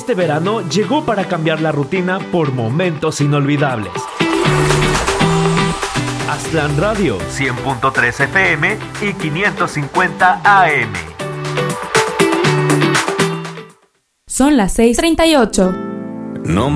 Este verano llegó para cambiar la rutina por momentos inolvidables. Aztlán Radio, 100.3 FM y 550 AM. Son las 6:38. No